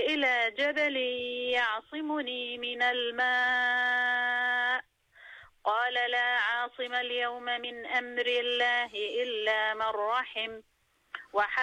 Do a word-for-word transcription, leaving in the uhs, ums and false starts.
إلى جبل يعصمني من الماء قال لا عاصم اليوم من أمر الله إلا من رحم